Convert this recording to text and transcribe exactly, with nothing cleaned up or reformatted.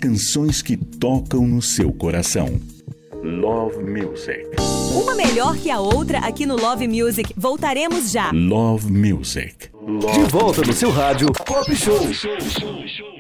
canções que tocam no seu coração. Love Music. Uma melhor que a outra aqui no Love Music. Voltaremos já. Love Music. De volta no seu rádio Pop Show.